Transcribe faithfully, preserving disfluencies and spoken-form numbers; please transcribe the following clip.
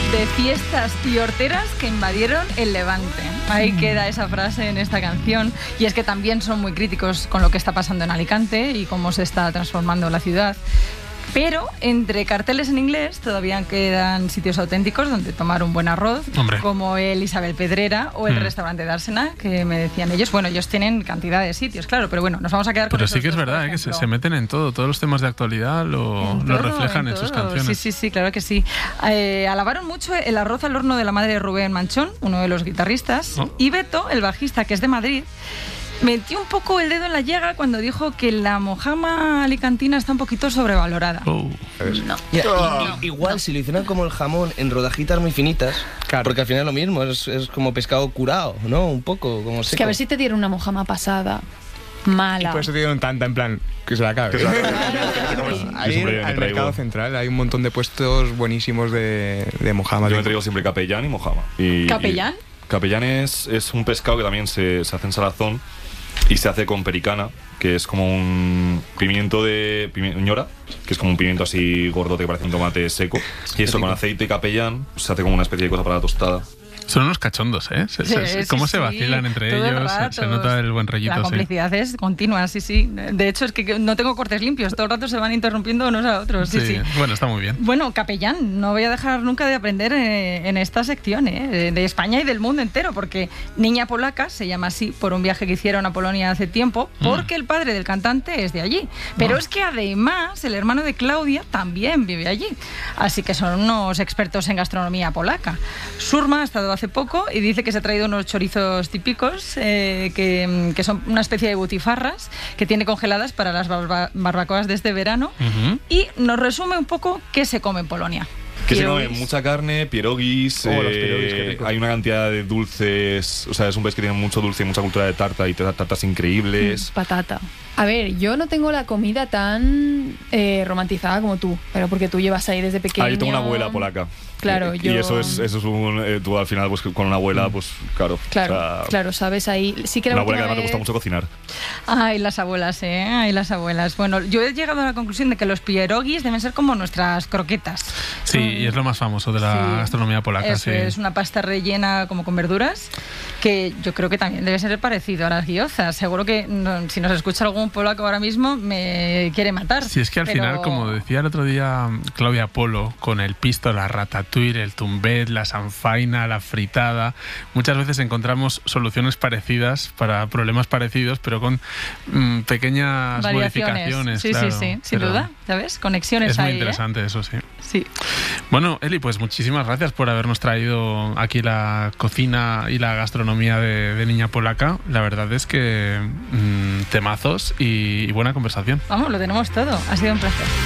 de fiestas y horteras que invadieron el Levante. Ahí queda esa frase en esta canción. Y es que también son muy críticos con lo que está pasando en Alicante y cómo se está transformando la ciudad. Pero entre carteles en inglés todavía quedan sitios auténticos donde tomar un buen arroz, Hombre. como el Isabel Pedrera o el Mm. restaurante de Ársena, que me decían ellos. Bueno, ellos tienen cantidad de sitios, claro, pero bueno, nos vamos a quedar con Pero esos sí que es dos, verdad, por eh, que se, ejemplo. se meten en todo. Todos los temas de actualidad lo, En lo todo, reflejan en, en sus todo. canciones. Sí, sí, sí, claro que sí. Eh, alabaron mucho el arroz al horno de la madre de Rubén Manchón, uno de los guitarristas, Oh. y Beto, el bajista, que es de Madrid, metió un poco el dedo en la llaga cuando dijo que la mojama alicantina está un poquito sobrevalorada. Oh. No. Ya, i- i- igual si lo hicieran como el jamón en rodajitas muy finitas, Claro. porque al final es lo mismo, es, es como pescado curado, ¿no? Un poco, como seco. Es que a ver si te dieron una mojama pasada. Y Mala. por eso te dieron tanta, en plan, que se la acabe. Que se la Ahí Yo siempre al me traigo- mercado central hay un montón de puestos buenísimos de, de mojamas. Yo me traigo siempre capellán y mojama. Y, ¿Capellán? y- capellán es, es un pescado que también se, se hace en salazón y se hace con pericana, que es como un pimiento de pimi- ñora, que es como un pimiento así gordote que parece un tomate seco. Y eso con aceite y capellán pues, se hace como una especie de cosa para la tostada. Son unos cachondos, ¿eh? Se- se- Sí, sí, ¿Cómo se sí, vacilan entre todo el ellos? Se- rato. Se nota el buen rollito, La sí. complicidad es continua, sí, sí. De hecho, es que no tengo cortes limpios. Todo el rato se van interrumpiendo unos a otros. Sí, sí. Sí, bueno, está muy bien. Bueno, capellán, no voy a dejar nunca de aprender eh, en esta sección, eh, de- de España y del mundo entero, porque Niña Polaca se llama así por un viaje que hicieron a Polonia hace tiempo, porque el padre del cantante es de allí. Pero Ah. es que además el hermano de Claudia también vive allí. Así que son unos expertos en gastronomía polaca. Surma ha estado hace poco y dice que se ha traído unos chorizos típicos, eh, que, que son una especie de butifarras que tiene congeladas para las barba- barbacoas de este verano. Ujú. Y nos resume un poco qué se come en Polonia. Que se Pierogis. come mucha carne, pierogis, Oh, los eh, pierogis, qué rico. hay una cantidad de dulces, o sea, es un país que tiene mucho dulce y mucha cultura de tarta y te da tartas increíbles. Patata. A ver, yo no tengo la comida tan eh, romantizada como tú, pero porque tú llevas ahí desde pequeño. Ah, yo tengo una abuela polaca. Claro, y, yo- y eso es, eso es un. eh, tú al final, pues con una abuela, pues claro. Claro, o sea, claro, sabes ahí. Sí que la Una abuela que última además le gusta vez- mucho cocinar. Ay, las abuelas, ¿eh? Ay, las abuelas. Bueno, yo he llegado a la conclusión de que los pierogis deben ser como nuestras croquetas. Sí, y es lo más famoso de la Sí. gastronomía polaca, Eso sí. es una pasta rellena como con verduras, que yo creo que también debe ser parecido a las guiozas. Seguro que no, si nos escucha algún polaco ahora mismo me quiere matar. Sí, es que al pero- final, como decía el otro día Claudia Polo, con el pisto, la ratatouille, el tumbet, la sanfaina, la fritada, muchas veces encontramos soluciones parecidas para problemas parecidos, pero con mm, pequeñas Variaciones. modificaciones. Sí, claro. sí, sí, sin Pero duda. ¿Sabes? Conexiones Es muy ahí, ¿eh? interesante eso, sí. Sí. Bueno, Eli, pues muchísimas gracias por habernos traído aquí la cocina y la gastronomía de, de Niña Polaca. La verdad es que mm, temazos y, y buena conversación. Vamos, lo tenemos todo. Ha sido un placer.